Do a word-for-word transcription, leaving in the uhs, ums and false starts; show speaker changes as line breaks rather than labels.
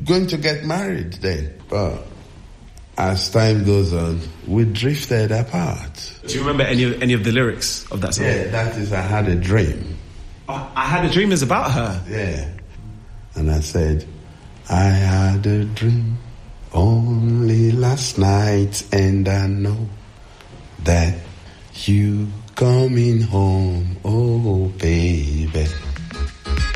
going to get married then. But as time goes on, we drifted apart.
Do you remember any of, any of the lyrics of that song?
Yeah, that is I Had a Dream.
Oh, I Had a Dream is about her.
Yeah. And I said, I had a dream only last night, and I know that you coming home, oh baby.